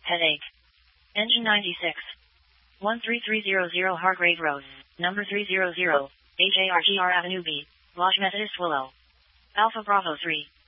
headache. Engine 96. 13300 Hargrave Road, number 300, HARGR Avenue B, Lodge Methodist Willow. Alpha Bravo 3.